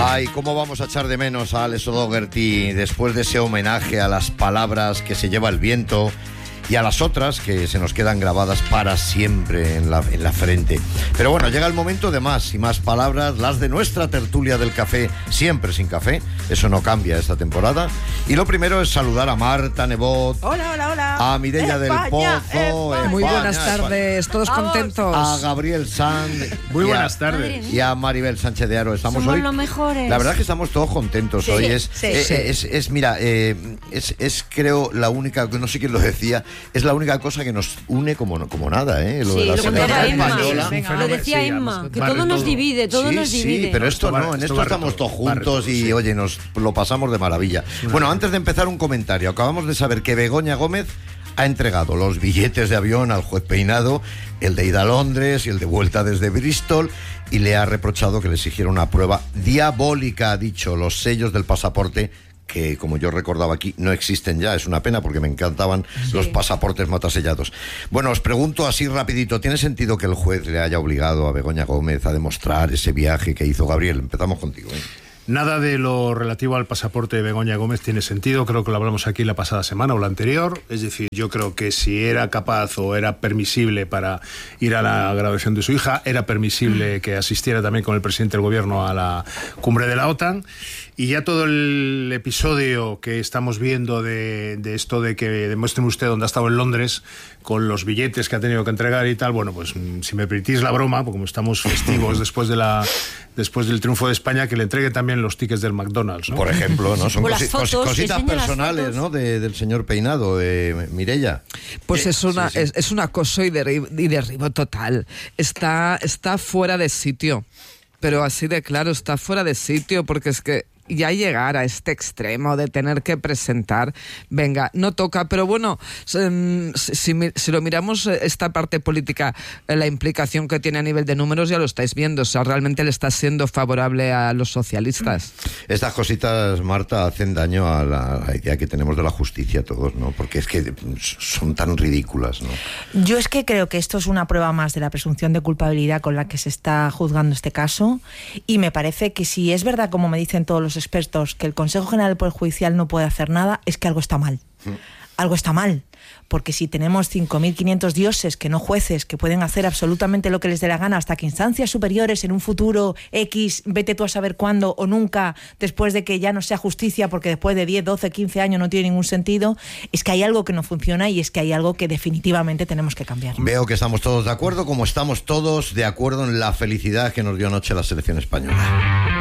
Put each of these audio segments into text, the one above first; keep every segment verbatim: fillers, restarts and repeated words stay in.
Ay, cómo vamos a echar de menos a Alex O'Doherty después de ese homenaje a las palabras que se lleva el viento y a las otras que se nos quedan grabadas para siempre en la, en la frente. Pero bueno, llega el momento de más y más palabras, las de nuestra tertulia del café, siempre sin café, eso no cambia esta temporada. Y lo primero es saludar a Marta Nebot. Hola, hola, hola. A Mireia del Pozo. España. Muy buenas tardes, España. todos contentos. A Gabriel Sanz. Muy buenas a, tardes. Y a Maribel Sánchez de Aro. Estamos Somos hoy. los mejores. La verdad es que estamos todos contentos Sí, hoy. Es, sí, eh, sí. Es, es, es, mira, eh, es, es creo la única, no sé quién lo decía, es la única cosa que nos une como, como nada, ¿eh? Lo Sí, de la lo selección contaba Emma. española. Venga, Lo decía Sí, Emma, además, que barre todo nos todo. divide, todo sí, nos divide. Sí, pero esto Esto barre- no, en esto esto barre estamos todo, todos barre juntos todo, y, sí. oye, nos lo pasamos de maravilla. Bueno, antes de empezar un comentario, acabamos de saber que Begoña Gómez ha entregado los billetes de avión al juez Peinado, el de ida a Londres y el de vuelta desde Bristol, y le ha reprochado que le exigiera una prueba diabólica, ha dicho, los sellos del pasaporte, que como yo recordaba aquí no existen ya. Es una pena porque me encantaban sí. los pasaportes matasellados. Bueno, os pregunto así rapidito, ¿tiene sentido que el juez le haya obligado a Begoña Gómez a demostrar ese viaje que hizo Gabriel? Empezamos contigo, ¿eh? Nada de lo relativo al pasaporte de Begoña Gómez tiene sentido, creo que lo hablamos aquí la pasada semana o la anterior, es decir, yo creo que si era capaz o era permisible para ir a la graduación de su hija, era permisible que asistiera también con el presidente del gobierno a la cumbre de la OTAN, y ya todo el episodio que estamos viendo de, de esto de que demuestre usted dónde ha estado en Londres, con los billetes que ha tenido que entregar y tal, bueno, pues si me permitís la broma, porque como estamos festivos después de la después del triunfo de España, que le entregue también los tickets del McDonald's, ¿no? Por ejemplo, ¿no? Son Con cosi- las fotos, cos- cositas enseña las personales, fotos. ¿no? De, del señor Peinado, de Mireia. Pues Eh, es una sí, sí. Es, es un acoso y derribo, y derribo total. Está, está fuera de sitio. Pero así de claro, está fuera de sitio, porque es que ya llegar a este extremo de tener que presentar, venga, no toca, pero bueno, si, si, si lo miramos esta parte política, la implicación que tiene a nivel de números ya lo estáis viendo, o sea, realmente le está siendo favorable a los socialistas. Estas cositas, Marta, hacen daño a la, a la idea que tenemos de la justicia todos, ¿no? Porque es que son tan ridículas, ¿no? Yo es que creo que esto es una prueba más de la presunción de culpabilidad con la que se está juzgando este caso, y me parece que si es verdad, como me dicen todos los expertos, que el Consejo General del Poder Judicial no puede hacer nada, es que algo está mal. Mm. Algo está mal. Porque si tenemos cinco mil quinientos dioses, que no jueces, que pueden hacer absolutamente lo que les dé la gana, hasta que instancias superiores en un futuro X, vete tú a saber cuándo o nunca, después de que ya no sea justicia, porque después de diez, doce, quince años no tiene ningún sentido, es que hay algo que no funciona y es que hay algo que definitivamente tenemos que cambiar. Veo que estamos todos de acuerdo, como estamos todos de acuerdo en la felicidad que nos dio anoche la selección española.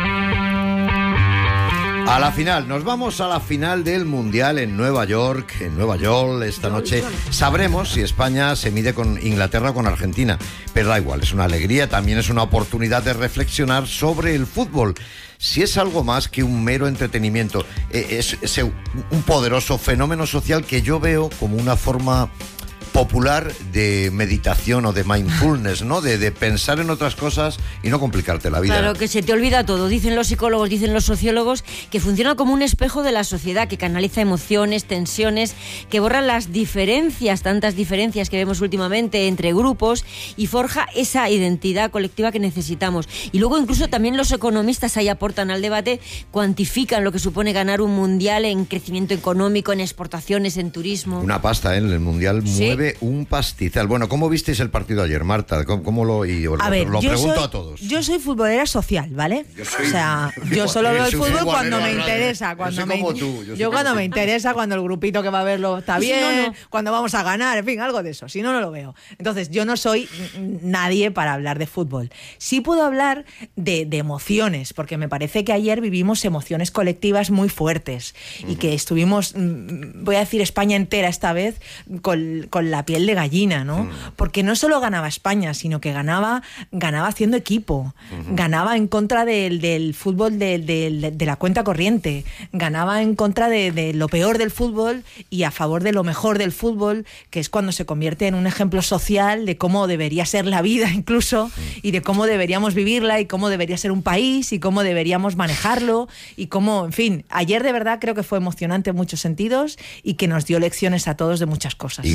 A la final, nos vamos a la final del Mundial en Nueva York, en Nueva York, esta noche sabremos si España se mide con Inglaterra o con Argentina, pero da igual, es una alegría, también es una oportunidad de reflexionar sobre el fútbol. Si es algo más que un mero entretenimiento, es, es un poderoso fenómeno social que yo veo como una forma popular de meditación o de mindfulness, ¿no? De, de pensar en otras cosas y no complicarte la vida. Claro, que se te olvida todo. Dicen los psicólogos, dicen los sociólogos, que funciona como un espejo de la sociedad, que canaliza emociones, tensiones, que borra las diferencias, tantas diferencias que vemos últimamente entre grupos, y forja esa identidad colectiva que necesitamos. Y luego incluso también los economistas ahí aportan al debate, cuantifican lo que supone ganar un mundial en crecimiento económico, en exportaciones, en turismo. Una pasta, ¿eh? El mundial ¿Sí? mueve un pastizal. Bueno, ¿cómo visteis el partido ayer, Marta? ¿Cómo, cómo lo y os, A ver, lo yo pregunto soy, a todos? Yo soy futbolera social, ¿vale? Yo soy- o sea, yo solo veo el Yo soy fútbol cuando me futbolero, interesa. yo Cuando soy me, como tú, yo soy yo como cuando tú. me interesa, cuando el grupito que va a verlo está Y si bien, no, no. cuando vamos a ganar, en fin, algo de eso. Si no, no lo veo. Entonces, yo no soy nadie para hablar de fútbol. Sí puedo hablar de, de emociones, porque me parece que ayer vivimos emociones colectivas muy fuertes y que estuvimos, voy a decir España entera esta vez, con, con la piel de gallina, ¿no? Porque no solo ganaba España, sino que ganaba, ganaba haciendo equipo, uh-huh. ganaba en contra del, del fútbol de, de, de la cuenta corriente, ganaba en contra de, de lo peor del fútbol y a favor de lo mejor del fútbol, que es cuando se convierte en un ejemplo social de cómo debería ser la vida incluso, y de cómo deberíamos vivirla y cómo debería ser un país y cómo deberíamos manejarlo y cómo, en fin, ayer de verdad creo que fue emocionante en muchos sentidos y que nos dio lecciones a todos de muchas cosas. Y ganaba de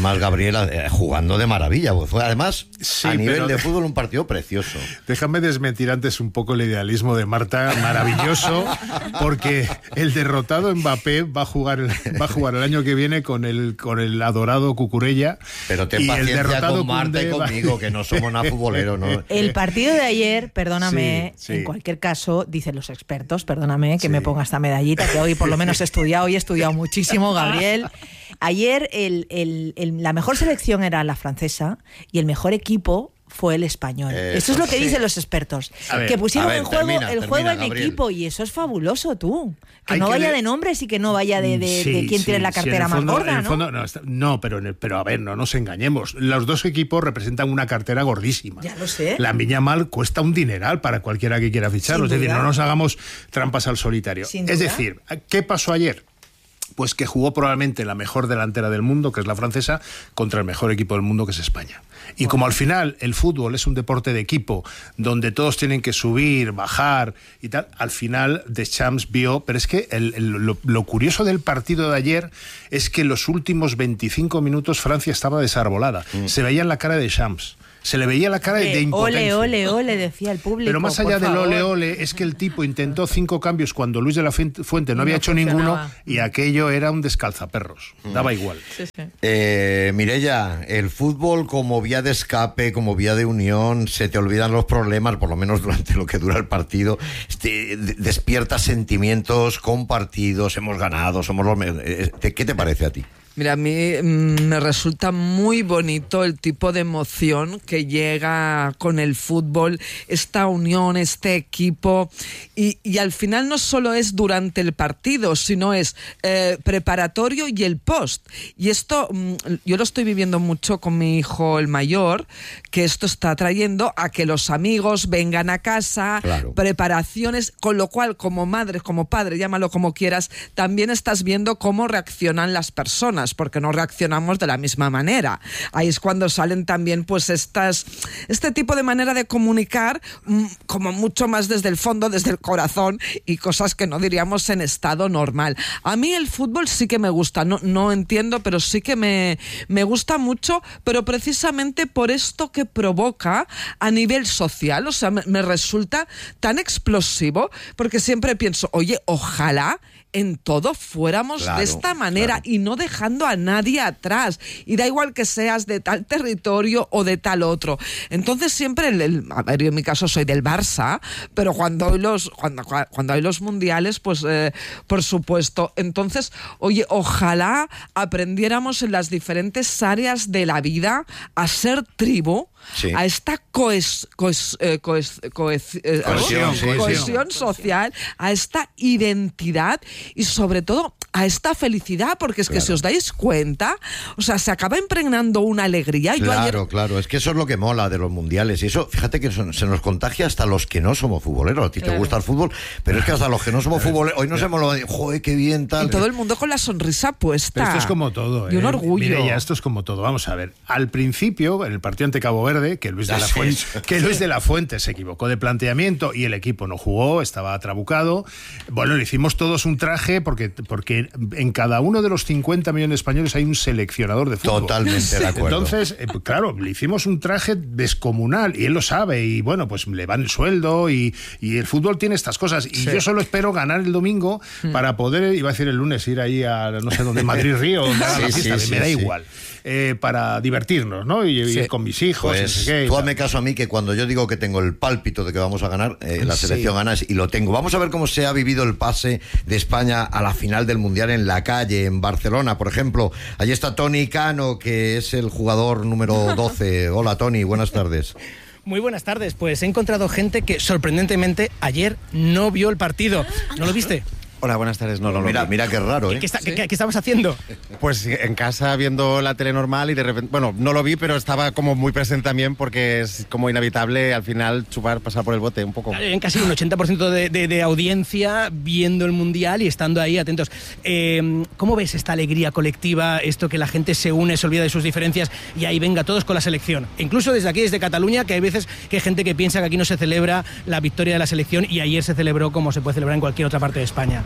además Gabriel eh, jugando de maravilla. Fue además, Sí, a nivel pero- de fútbol, un partido precioso. Déjame desmentir antes un poco el idealismo de Marta, maravilloso, porque el derrotado Mbappé va a jugar el, va a jugar el año que viene con el con el adorado Cucurella. Pero ten y el paciencia derrotado con Marta y Koundé va- conmigo, que no somos nada futboleros, ¿no? El partido de ayer, perdóname, Sí, sí. en cualquier caso, dicen los expertos, perdóname que Sí. me ponga esta medallita, que hoy por lo menos he estudiado, hoy he estudiado muchísimo, Gabriel. Ayer el- el- el- la mejor selección era la francesa y el mejor equipo fue el español. Eso, Eso es lo que sí. dicen los expertos. A ver, que pusieron a ver, en juego termina, el juego termina, en Gabriel. equipo y eso es fabuloso, tú. Que Hay no que vaya de- de nombres y que no vaya de, de- Sí, de quién sí, tiene la sí, en cartera el fondo- más en gorda, el ¿no? fondo, no, está- no, pero, en el- pero a ver, no nos engañemos. Los dos equipos representan una cartera gordísima. Ya lo sé. La Mal cuesta un dineral para cualquiera que quiera ficharlo. Sin Es decir, duda. no nos hagamos trampas al solitario. Sin Es duda. decir, ¿qué pasó ayer? Pues que jugó probablemente la mejor delantera del mundo, que es la francesa, contra el mejor equipo del mundo, que es España. Y como al final el fútbol es un deporte de equipo, donde todos tienen que subir, bajar y tal, al final Deschamps vio, pero es que el- el- lo, lo curioso del partido de ayer es que en los últimos veinticinco minutos Francia estaba desarbolada. Se veía en la cara de Deschamps. Se le veía la cara de, de Eh, impotencia. ole, ole, ole, decía el público. Pero más por allá del favor. ole ole, es que el tipo intentó cinco cambios cuando Luis de la Fuente Fuente no, No había hecho ninguno funcionaba. y aquello era un descalzaperros. Daba igual. Sí, sí. Eh, Mireia, el fútbol como vía de escape, como vía de unión, se te olvidan los problemas, por lo menos durante lo que dura el partido, este, de- despierta sentimientos compartidos, hemos ganado, somos los mejores. Eh, ¿Qué te parece a ti? Mira, a mí mm, me resulta muy bonito el tipo de emoción que llega con el fútbol, esta unión, este equipo, y, y al final no solo es durante el partido, sino es eh, preparatorio y el post. Y esto mm, yo lo estoy viviendo mucho con mi hijo el mayor, que esto está trayendo a que los amigos vengan a casa, Claro. preparaciones, con lo cual como madre, como padre, llámalo como quieras, también estás viendo cómo reaccionan las personas, porque no reaccionamos de la misma manera. Ahí es cuando salen también pues estas este tipo de manera de comunicar mm, como mucho más desde el fondo, desde el corazón, y cosas que no diríamos en estado normal. A mí el fútbol sí que me gusta, no, no entiendo, pero sí que me, me gusta mucho, pero precisamente por esto que provoca a nivel social. O sea, me, me resulta tan explosivo, porque siempre pienso, oye, ojalá en todo fuéramos Claro, de esta manera, claro. y no dejando a nadie atrás, y da igual que seas de tal territorio o de tal otro. Entonces siempre el, el- a ver, yo en mi caso soy del Barça, pero cuando hay los cuando, cuando hay los mundiales, pues eh, por supuesto. Entonces, oye, ojalá aprendiéramos en las diferentes áreas de la vida a ser tribu, Sí. a esta coes, coes- eh, coes- coes- eh, Cohesión, sí, cohesión social, a esta identidad y sobre todo a esta felicidad, porque es que Claro. si os dais cuenta, o sea, se acaba impregnando una alegría. Yo Claro, ayer- claro, es que eso es lo que mola de los mundiales. Y eso, fíjate que son- se nos contagia hasta los que no somos futboleros. A ti te Claro. gusta el fútbol, pero es que hasta los que no somos futboleros, hoy nos hemos lo dicho, joder, qué bien, tal. y todo el mundo con la sonrisa puesta. Pero esto es como todo, ¿eh? Y un orgullo. Mireia, esto es como todo. Vamos a ver. Al principio, en el partido ante Cabo Verde, que Luis de Ya la sé Fuente, eso. que Luis de la Fuente se equivocó de planteamiento y el equipo no jugó, estaba trabucado. Bueno, le hicimos todos un traje porque, porque en cada uno de los cincuenta millones de españoles hay un seleccionador de fútbol. Totalmente de acuerdo. Entonces, eh, pues claro, le hicimos un traje descomunal y él lo sabe y bueno, pues le van el sueldo y, y el fútbol tiene estas cosas y yo solo espero ganar el domingo para poder, iba a decir el lunes, ir ahí a no sé dónde, Madrid Río, donde haga la Sí, fiesta, sí, me sí, da sí. igual, eh, para divertirnos, ¿no? Y, y Sí. ir con mis hijos, y no sé Pues qué, y tú tal. hazme caso a mí que cuando yo digo que tengo el pálpito de que vamos a ganar, eh, la Sí. selección gana y lo tengo. Vamos a ver cómo se ha vivido el pase de España a la final del Mundial en la calle, en Barcelona, por ejemplo. Allí está Toni Cano, que es el jugador número doce. Hola, Toni, buenas tardes. Muy buenas tardes. Pues he encontrado gente que sorprendentemente ayer no vio el partido. ¿No lo viste? Hola, buenas tardes. No, no, no. Mira, mira qué raro, ¿eh? ¿Qué, está- qué- qué- qué estabas haciendo? Pues en casa viendo la tele normal y de repente, bueno, no lo vi, pero estaba como muy presente también porque es como inevitable al final chupar, pasar por el bote un poco. En casi un ochenta por ciento de, de- de audiencia viendo el Mundial y estando ahí atentos. Eh, ¿Cómo ves esta alegría colectiva, esto que la gente se une, se olvida de sus diferencias y ahí venga todos con la selección? Incluso desde aquí, desde Cataluña, que hay veces que hay gente que piensa que aquí no se celebra la victoria de la selección y ayer se celebró como se puede celebrar en cualquier otra parte de España.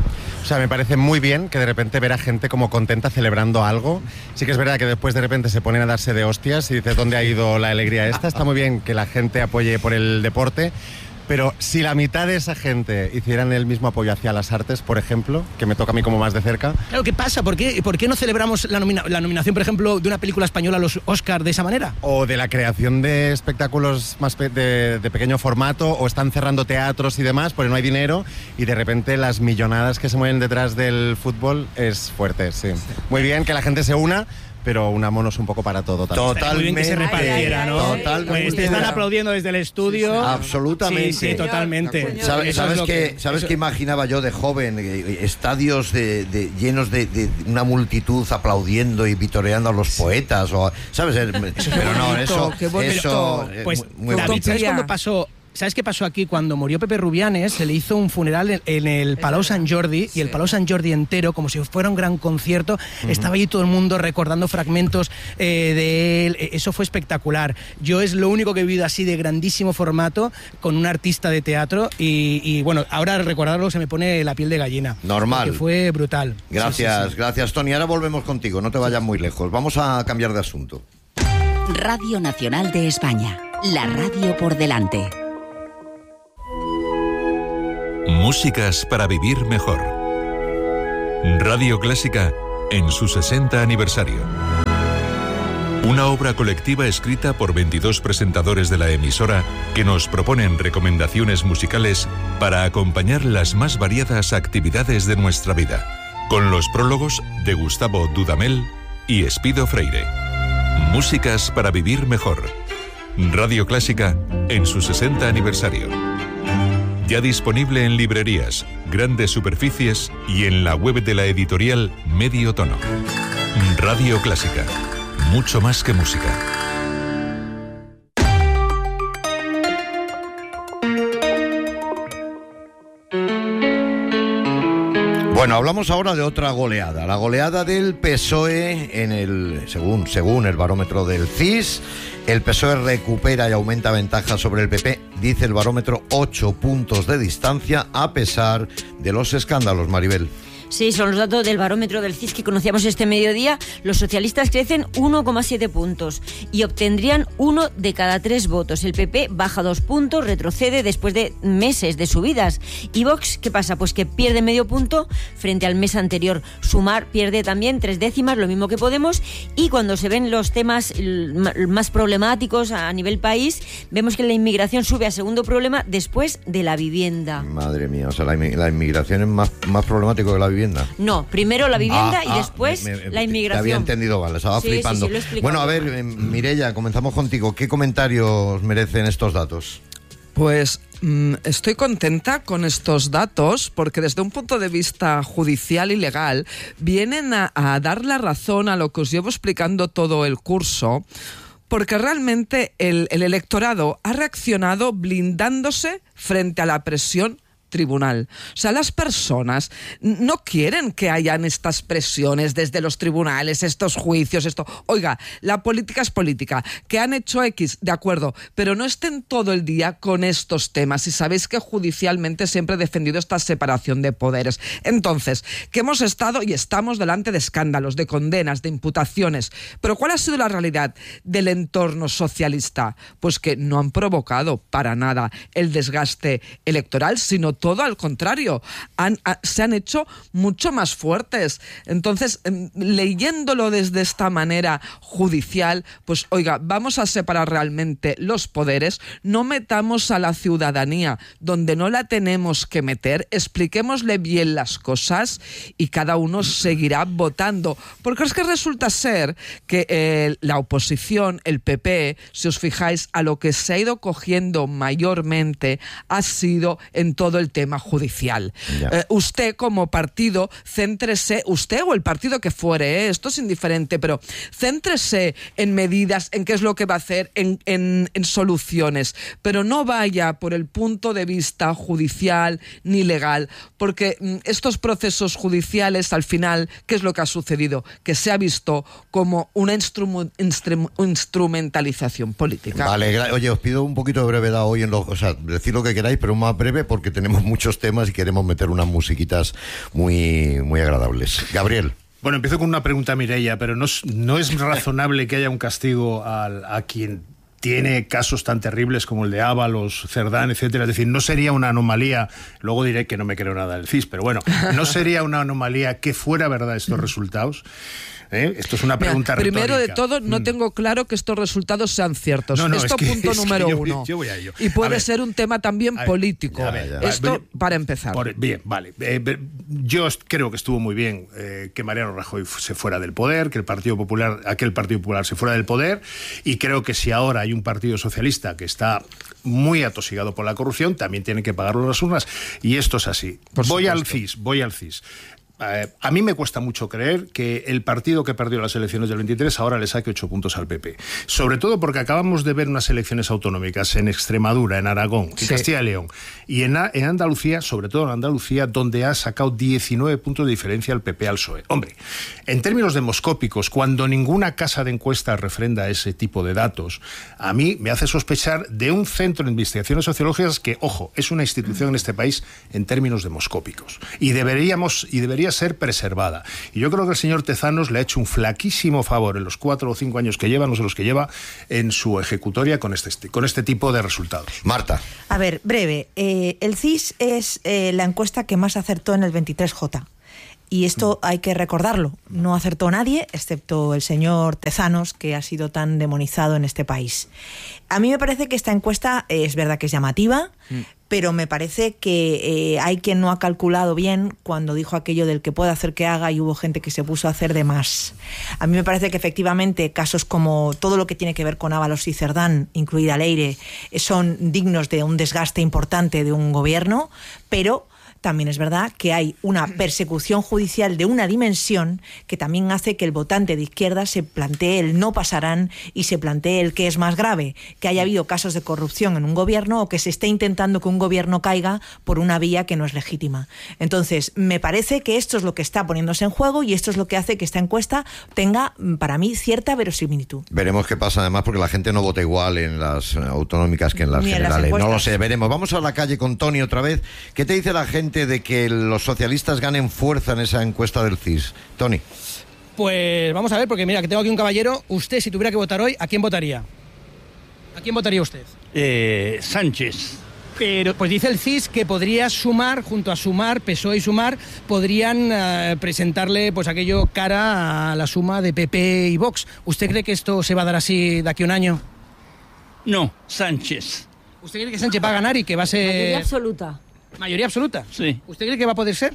O sea, me parece muy bien que de repente ver a gente como contenta celebrando algo. Sí que es verdad que después de repente se ponen a darse de hostias y dices, ¿dónde ha ido la alegría esta? Está muy bien que la gente apoye por el deporte, pero si la mitad de esa gente hicieran el mismo apoyo hacia las artes, por ejemplo, que me toca a mí como más de cerca... Claro, ¿qué pasa? ¿Por qué, ¿por qué no celebramos la, nomina- la nominación, por ejemplo, de una película española a los Oscar de esa manera? O de la creación de espectáculos más pe- de, de pequeño formato, o están cerrando teatros y demás porque no hay dinero, y de repente las millonadas que se mueven detrás del fútbol es fuerte, sí. Muy bien que la gente se una, pero unámonos un poco para todo también. Estaría muy bien que se repartiera, ¿no? Totalmente. Pues te están aplaudiendo desde el estudio. Sí, sí. Absolutamente. Sí, sí, totalmente. ¿Sabes, Eso sabes es lo que, que- sabes eso- que imaginaba yo de joven? Eh, Estadios de, de- llenos de, de una multitud aplaudiendo y vitoreando a los poetas, o, ¿sabes? Eh, Pero no, eso... qué bonito. eso eh, Pues, muy David, bonito. ¿sabes cuándo pasó? ¿Sabes qué pasó aquí? Cuando murió Pepe Rubianes, se le hizo un funeral en, en el Palau Sant Jordi, y el Palau Sant Jordi entero, como si fuera un gran concierto, uh-huh. Estaba ahí todo el mundo recordando fragmentos eh, de él. Eso fue espectacular. Yo es lo único que he vivido así de grandísimo formato con un artista de teatro, y, y bueno, ahora al recordarlo se me pone la piel de gallina. Normal. Que fue brutal. Gracias, Sí, sí, sí. gracias, Tony. Ahora volvemos contigo, no te vayas muy lejos. Vamos a cambiar de asunto. Radio Nacional de España, la radio por delante. Músicas para vivir mejor. Radio Clásica en su sesenta aniversario. Una obra colectiva escrita por veintidós presentadores de la emisora que nos proponen recomendaciones musicales para acompañar las más variadas actividades de nuestra vida, con los prólogos de Gustavo Dudamel y Espido Freire. Músicas para vivir mejor. Radio Clásica en su sesenta aniversario. Ya disponible en librerías, grandes superficies y en la web de la editorial Medio Tono. Radio Clásica. Mucho más que música. Bueno, hablamos ahora de otra goleada, la goleada del P S O E en el, según, según el barómetro del C I S, el P S O E recupera y aumenta ventaja sobre el P P, dice el barómetro, ocho puntos de distancia a pesar de los escándalos, Maribel. Sí, son los datos del barómetro del C I S que conocíamos este mediodía. Los socialistas crecen uno coma siete puntos y obtendrían uno de cada tres votos. El P P baja dos puntos, retrocede después de meses de subidas. ¿Y Vox qué pasa? Pues que pierde medio punto frente al mes anterior. Sumar pierde también tres décimas, lo mismo que Podemos. Y cuando se ven los temas más problemáticos a nivel país, vemos que la inmigración sube a segundo problema después de la vivienda. Madre mía, o sea, la, la inmigración es más, más problemático que la vivienda. No, primero la vivienda ah, y ah, después me, me, la inmigración. Te había entendido, vale, estaba sí, flipando. Sí, sí, lo he explicado. Bueno, a ver, eh, Mireia, comenzamos contigo. ¿Qué comentarios merecen estos datos? Pues mmm, estoy contenta con estos datos porque desde un punto de vista judicial y legal vienen a, a dar la razón a lo que os llevo explicando todo el curso, porque realmente el, el electorado ha reaccionado blindándose frente a la presión tribunal. O sea, las personas no quieren que hayan estas presiones desde los tribunales, estos juicios, esto. Oiga, la política es política, que han hecho X, de acuerdo, pero no estén todo el día con estos temas. Y sabéis que judicialmente siempre he defendido esta separación de poderes. Entonces, que hemos estado y estamos delante de escándalos, de condenas, de imputaciones. Pero ¿cuál ha sido la realidad del entorno socialista? Pues que no han provocado para nada el desgaste electoral, sino todo al contrario, han, a, se han hecho mucho más fuertes. Entonces, eh, leyéndolo desde esta manera judicial, pues oiga, vamos a separar realmente los poderes, no metamos a la ciudadanía donde no la tenemos que meter, expliquémosle bien las cosas y cada uno seguirá votando. Porque es que resulta ser que eh, la oposición, el P P, si os fijáis, a lo que se ha ido cogiendo mayormente ha sido en todo el tema judicial. Eh, usted como partido, céntrese, usted o el partido que fuere, eh, esto es indiferente, pero céntrese en medidas, en qué es lo que va a hacer, en, en, en soluciones, pero no vaya por el punto de vista judicial ni legal, porque mm, estos procesos judiciales, al final, ¿qué es lo que ha sucedido? Que se ha visto como una instru- instru- instrumentalización política. Vale, oye, os pido un poquito de brevedad hoy en lo, o sea, decir lo que queráis, pero más breve porque tenemos tenemos muchos temas y queremos meter unas musiquitas muy, muy agradables. Gabriel. Bueno, empiezo con una pregunta a Mireia, pero no es, no es razonable que haya un castigo al, a quien tiene casos tan terribles como el de Ábalos, Cerdán, etcétera. Es decir, no sería una anomalía, luego diré que no me creo nada del C I S, pero bueno, no sería una anomalía que fuera verdad estos resultados. ¿Eh? Esto es una pregunta Mira, primero retórica. de todo, no mm. tengo claro que estos resultados sean ciertos. No, no, Esto es que, punto es número que yo, uno. Yo voy a ello. Y puede ver, ser un tema también ver, político. A ver, ya, Esto ver, para empezar. Por, bien, vale. Eh, yo creo que estuvo muy bien eh, que Mariano Rajoy se fuera del poder, que el Partido Popular, aquel Partido Popular se fuera del poder, y creo que si ahora hay un Partido Socialista que está muy atosigado por la corrupción, también tienen que pagarlo las urnas, y esto es así. Por voy supuesto. al C I S, voy al C I S. Eh, a mí me cuesta mucho creer que el partido que perdió las elecciones del veintitrés ahora le saque ocho puntos al P P. Sobre todo porque acabamos de ver unas elecciones autonómicas en Extremadura, en Aragón, en sí. Castilla y León y en, en Andalucía, sobre todo en Andalucía, donde ha sacado diecinueve puntos de diferencia al P P al P S O E. Hombre, en términos demoscópicos, cuando ninguna casa de encuestas refrenda ese tipo de datos, a mí me hace sospechar de un centro de investigaciones sociológicas que, ojo, es una institución en este país en términos demoscópicos. Y deberíamos, y debería ser preservada. Y yo creo que el señor Tezanos le ha hecho un flaquísimo favor en los cuatro o cinco años que lleva, no sé los que lleva, en su ejecutoria con este, con este tipo de resultados. Marta. A ver, breve. Eh, el C I S es eh, la encuesta que más acertó en el veintitrés J. Y esto hay que recordarlo. No acertó nadie, excepto el señor Tezanos, que ha sido tan demonizado en este país. A mí me parece que esta encuesta eh, es verdad que es llamativa, mm. pero me parece que eh, hay quien no ha calculado bien cuando dijo aquello del que puede hacer que haga, y hubo gente que se puso a hacer de más. A mí me parece que efectivamente casos como todo lo que tiene que ver con Ábalos y Cerdán, incluida Leire, son dignos de un desgaste importante de un gobierno, pero también es verdad que hay una persecución judicial de una dimensión que también hace que el votante de izquierda se plantee el no pasarán y se plantee el que es más grave, que haya habido casos de corrupción en un gobierno o que se esté intentando que un gobierno caiga por una vía que no es legítima. Entonces, me parece que esto es lo que está poniéndose en juego y esto es lo que hace que esta encuesta tenga, para mí, cierta verosimilitud. Veremos qué pasa además, porque la gente no vota igual en las autonómicas que en las Ni generales. En las no lo sé, veremos. Vamos a la calle con Tony otra vez. ¿Qué te dice la gente de que los socialistas ganen fuerza en esa encuesta del C I S? Tony. Pues vamos a ver, porque mira, que tengo aquí un caballero. Usted, si tuviera que votar hoy, ¿a quién votaría? ¿A quién votaría usted? Eh, Sánchez. Pero pues dice el C I S que podría sumar, junto a Sumar, P S O E y Sumar, podrían uh, presentarle pues aquello cara a la suma de P P y Vox. ¿Usted cree que esto se va a dar así de aquí a un año? No, Sánchez. ¿Usted cree que Sánchez va a ganar y que va a ser... Mayoría absoluta. ¿Mayoría absoluta? Sí. ¿Usted cree que va a poder ser?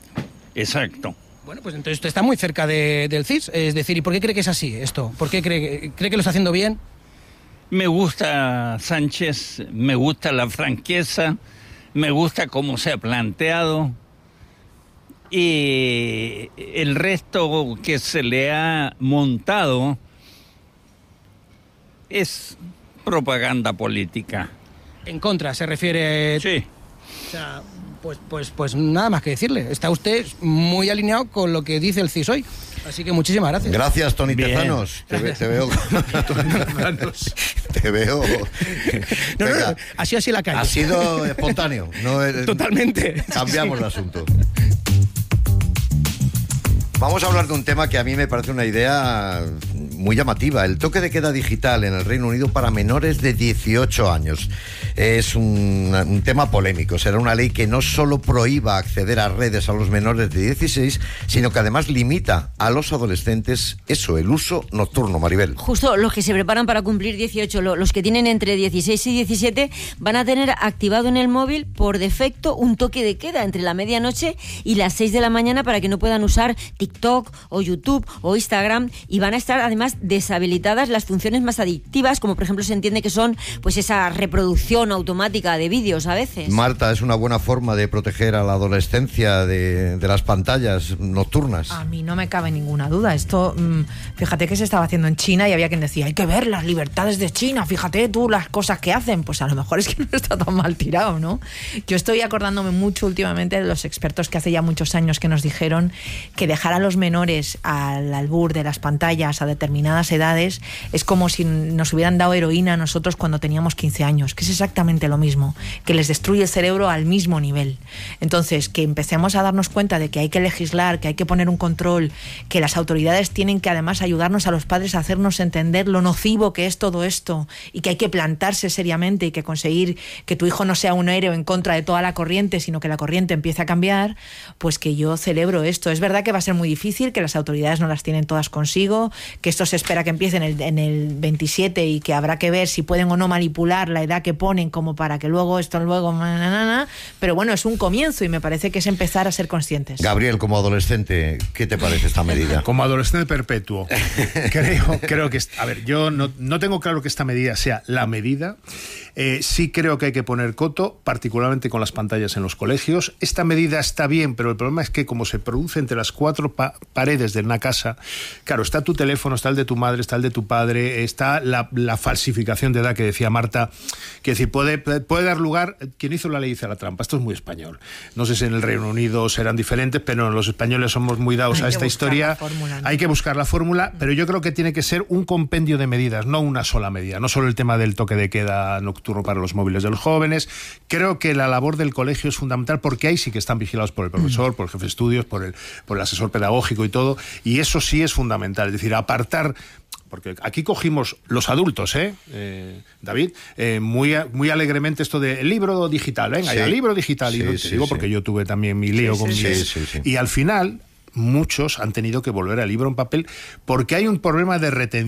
Exacto. Bueno, pues entonces usted está muy cerca de, del C I S. Es decir, ¿y por qué cree que es así esto? ¿Por qué cree, cree que lo está haciendo bien? Me gusta Sánchez, me gusta la franqueza, me gusta cómo se ha planteado, y el resto que se le ha montado es propaganda política. En contra, se refiere... Sí. O sea, pues, pues, pues nada más que decirle. Está usted muy alineado con lo que dice el C I S hoy. Así que muchísimas gracias. Gracias, Tony Bien. Tezanos. Te, ve, te veo... te veo... No, no, no, ha sido así la calle. Ha sido espontáneo. No, eh, Totalmente. Cambiamos Sí. de asunto. Vamos a hablar de un tema que a mí me parece una idea muy llamativa. El toque de queda digital en el Reino Unido para menores de dieciocho años. Es un, un tema polémico. Será una ley que no solo prohíba acceder a redes a los menores de dieciséis, sino que además limita a los adolescentes eso, el uso nocturno, Maribel. Justo los que se preparan para cumplir dieciocho, los que tienen entre dieciséis y diecisiete, van a tener activado en el móvil por defecto un toque de queda entre la medianoche y las seis de la mañana para que no puedan usar TikTok o YouTube o Instagram, y van a estar además deshabilitadas las funciones más adictivas, como por ejemplo se entiende que son pues esa reproducción automática de vídeos a veces. Marta, ¿es una buena forma de proteger a la adolescencia de, de las pantallas nocturnas? A mí no me cabe ninguna duda. Esto, mmm, fíjate que se estaba haciendo en China y había quien decía, hay que ver las libertades de China, fíjate tú las cosas que hacen. Pues a lo mejor es que no está tan mal tirado, ¿no? Yo estoy acordándome mucho últimamente de los expertos que hace ya muchos años que nos dijeron que dejar a los menores al albur de las pantallas a determinadas edades es como si nos hubieran dado heroína a nosotros cuando teníamos quince años, que es exactamente exactamente lo mismo, que les destruye el cerebro al mismo nivel. Entonces, que empecemos a darnos cuenta de que hay que legislar, que hay que poner un control, que las autoridades tienen que además ayudarnos a los padres a hacernos entender lo nocivo que es todo esto y que hay que plantarse seriamente y que conseguir que tu hijo no sea un héroe en contra de toda la corriente, sino que la corriente empiece a cambiar, pues que yo celebro esto. Es verdad que va a ser muy difícil, que las autoridades no las tienen todas consigo, que esto se espera que empiece en el, en el veintisiete y que habrá que ver si pueden o no manipular la edad que ponen como para que luego esto luego... Manana, pero bueno, es un comienzo y me parece que es empezar a ser conscientes. Gabriel, como adolescente, ¿qué te parece esta medida? Como adolescente perpetuo, creo, creo que... A ver, yo no, no tengo claro que esta medida sea la medida. Eh, sí creo que hay que poner coto, particularmente con las pantallas en los colegios. Esta medida está bien, pero el problema es que como se produce entre las cuatro pa- paredes de una casa, claro, está tu teléfono, está el de tu madre, está el de tu padre, está la, la falsificación de edad que decía Marta, que decir, puede, puede dar lugar, quien hizo la ley hizo la trampa. Esto es muy español. No sé si en el Reino Unido serán diferentes, pero los españoles somos muy dados hay a esta historia. Fórmula, ¿no? Hay que buscar la fórmula, pero yo creo que tiene que ser un compendio de medidas, no una sola medida. No solo el tema del toque de queda nocturno para los móviles de los jóvenes. Creo que la labor del colegio es fundamental porque ahí sí que están vigilados por el profesor, por el jefe de estudios, por el, por el asesor pedagógico y todo, y eso sí es fundamental. Es decir, apartar... Porque aquí cogimos los adultos, ¿eh? eh David, eh, muy, muy alegremente esto del libro digital. Venga, sí. ya, libro digital. Sí, y no, te sí, digo sí. porque yo tuve también mi lío Sí, con sí, mis... sí, sí, sí. Y al final... muchos han tenido que volver al libro en papel porque hay un problema de retención